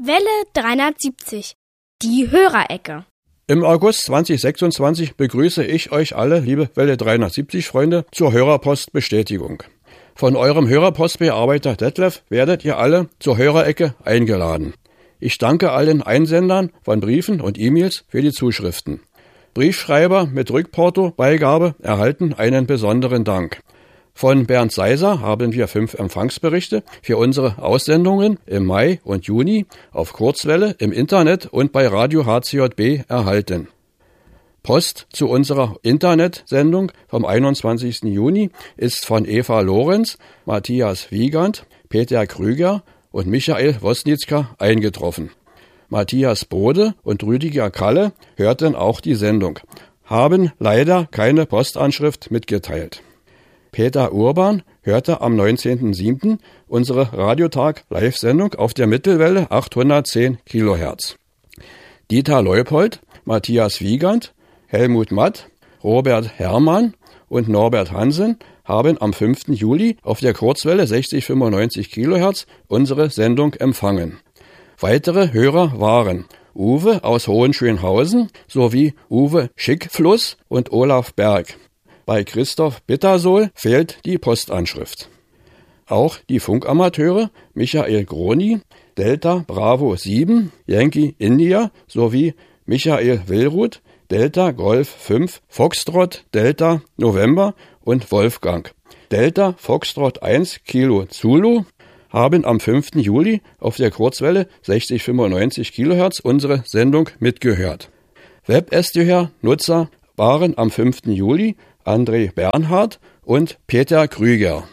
Welle 370, die Hörerecke. Im August 2026 begrüße ich euch alle, liebe Welle 370 Freunde, zur Hörerpostbestätigung. Von eurem Hörerpostbearbeiter Detlef werdet ihr alle zur Hörerecke eingeladen. Ich danke allen Einsendern von Briefen und E-Mails für die Zuschriften. Briefschreiber mit Rückporto-Beigabe erhalten einen besonderen Dank. Von Bernd Seiser haben wir 5 Empfangsberichte für unsere Aussendungen im Mai und Juni auf Kurzwelle, im Internet und bei Radio HCJB erhalten. Post zu unserer Internetsendung vom 21. Juni ist von Eva Lorenz, Matthias Wiegand, Peter Krüger und Michael Wosnitzka eingetroffen. Matthias Bode und Rüdiger Kalle hörten auch die Sendung, haben leider keine Postanschrift mitgeteilt. Peter Urban hörte am 19.07. unsere Radiotag-Live-Sendung auf der Mittelwelle 810 kHz. Dieter Leupold, Matthias Wiegand, Helmut Matt, Robert Herrmann und Norbert Hansen haben am 5. Juli auf der Kurzwelle 6095 kHz unsere Sendung empfangen. Weitere Hörer waren Uwe aus Hohenschönhausen sowie Uwe Schickfluss und Olaf Berg. Bei Christoph Bittersohl fehlt die Postanschrift. Auch die Funkamateure Michael Groni, Delta Bravo 7, Yankee India sowie Michael Willruth, Delta Golf 5, Foxtrot Delta November und Wolfgang, Delta Foxtrot 1 Kilo Zulu, haben am 5. Juli auf der Kurzwelle 6095 kHz unsere Sendung mitgehört. WebSDR-Nutzer waren am 5. Juli André Bernhard und Peter Krüger.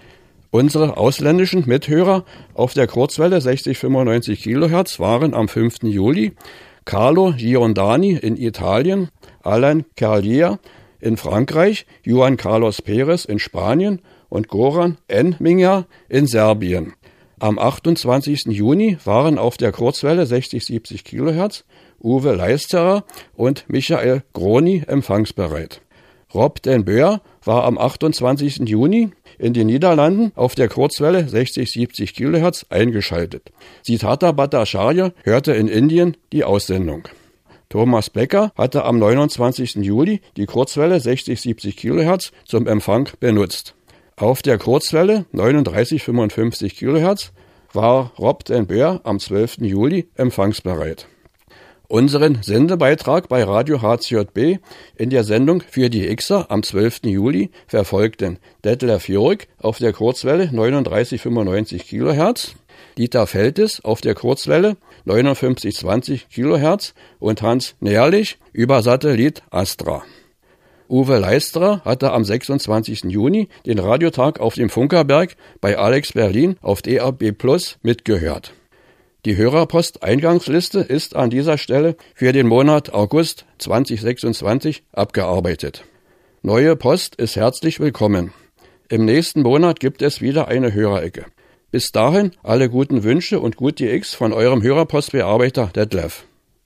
Unsere ausländischen Mithörer auf der Kurzwelle 6095 kHz waren am 5. Juli Carlo Giordani in Italien, Alain Carlier in Frankreich, Juan Carlos Perez in Spanien und Goran Enminger in Serbien. Am 28. Juni waren auf der Kurzwelle 6070 kHz Uwe Leisterer und Michael Groni empfangsbereit. Rob den Boer war am 28. Juni in den Niederlanden auf der Kurzwelle 6070 kHz eingeschaltet. Siddhartha Bhattacharya hörte in Indien die Aussendung. Thomas Becker hatte am 29. Juli die Kurzwelle 6070 kHz zum Empfang benutzt. Auf der Kurzwelle 3955 kHz war Rob den Boer am 12. Juli empfangsbereit. Unseren Sendebeitrag bei Radio HCJB in der Sendung für die Xer am 12. Juli verfolgten Detlef Jörg auf der Kurzwelle 3995 kHz, Dieter Feltes auf der Kurzwelle 5920 kHz und Hans Nährlich über Satellit Astra. Uwe Leisterer hatte am 26. Juni den Radiotag auf dem Funkerberg bei Alex Berlin auf DAB+ mitgehört. Die Hörerpost-Eingangsliste ist an dieser Stelle für den Monat August 2026 abgearbeitet. Neue Post ist herzlich willkommen. Im nächsten Monat gibt es wieder eine Hörerecke. Bis dahin alle guten Wünsche und gut die X von eurem Hörerpostbearbeiter Detlef.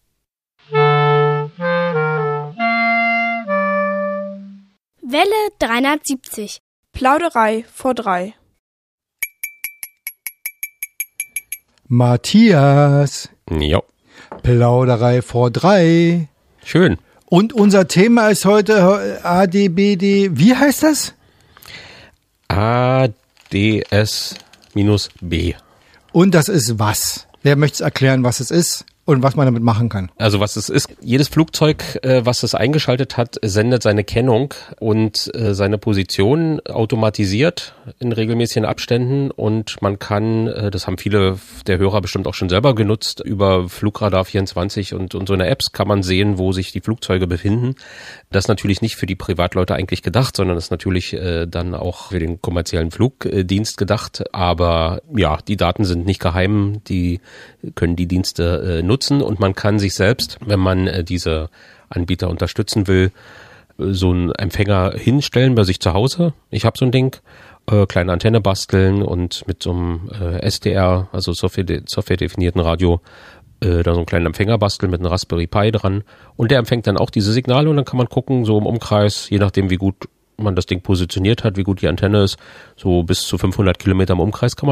Welle 370, Plauderei vor 3. Matthias. Ja. Plauderei vor 3. Schön. Und unser Thema ist heute ADBD. Wie heißt das? ADS-B. Und das ist was? Wer möchte es erklären, was es ist und was man damit machen kann? Also was es ist, jedes Flugzeug, was es eingeschaltet hat, sendet seine Kennung und seine Position automatisiert in regelmäßigen Abständen und man kann, das haben viele der Hörer bestimmt auch schon selber genutzt, über Flugradar 24 und so eine Apps kann man sehen, wo sich die Flugzeuge befinden. Das ist natürlich nicht für die Privatleute eigentlich gedacht, sondern das ist natürlich dann auch für den kommerziellen Flugdienst gedacht. Aber ja, die Daten sind nicht geheim, die können die Dienste nutzen und man kann sich selbst, wenn man diese Anbieter unterstützen will, so einen Empfänger hinstellen bei sich zu Hause. Ich habe so ein Ding, kleine Antenne basteln und mit so einem SDR, also softwaredefinierten Radio, da so einen kleinen Empfänger basteln mit einem Raspberry Pi dran und der empfängt dann auch diese Signale und dann kann man gucken, so im Umkreis, je nachdem wie gut man das Ding positioniert hat, wie gut die Antenne ist, so bis zu 500 Kilometer im Umkreis kann man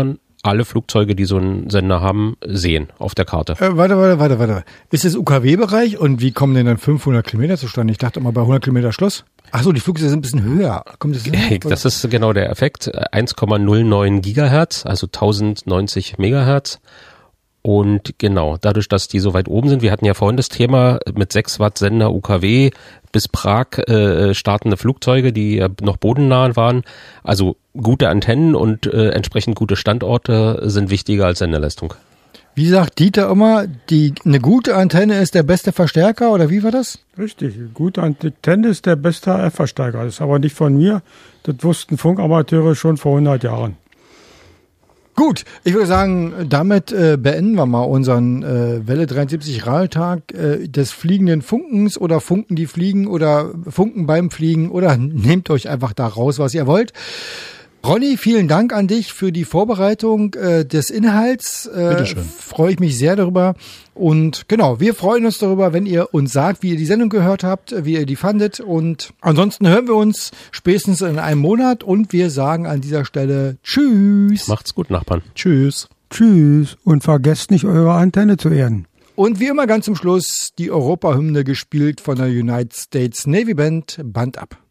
alle Flugzeuge, die so einen Sender haben, sehen auf der Karte. Warte. Ist es UKW-Bereich und wie kommen denn dann 500 Kilometer zustande? Ich dachte immer bei 100 Kilometer Schluss. Ach so, die Flugzeuge sind ein bisschen höher. Kommt das hin? Das ist genau der Effekt. 1,09 Gigahertz, also 1090 Megahertz. Und genau, dadurch, dass die so weit oben sind, wir hatten ja vorhin das Thema mit 6 Watt Sender UKW bis Prag startende Flugzeuge, die noch bodennah waren. Also gute Antennen und entsprechend gute Standorte sind wichtiger als Senderleistung. Wie sagt Dieter immer, eine gute Antenne ist der beste Verstärker, oder wie war das? Richtig, eine gute Antenne ist der beste Verstärker. Das ist aber nicht von mir, das wussten Funkamateure schon vor 100 Jahren. Gut, ich würde sagen, damit beenden wir mal unseren Welle 73 Rahltag des fliegenden Funkens oder Funken, die fliegen oder Funken beim Fliegen oder nehmt euch einfach da raus, was ihr wollt. Ronny, vielen Dank an dich für die Vorbereitung des Inhalts. Bitteschön. Freue ich mich sehr darüber. Und genau, wir freuen uns darüber, wenn ihr uns sagt, wie ihr die Sendung gehört habt, wie ihr die fandet. Und ansonsten hören wir uns spätestens in einem Monat und wir sagen an dieser Stelle Tschüss. Macht's gut, Nachbarn. Tschüss. Tschüss und vergesst nicht, eure Antenne zu erden. Und wie immer ganz zum Schluss die Europahymne gespielt von der United States Navy Band. Band ab.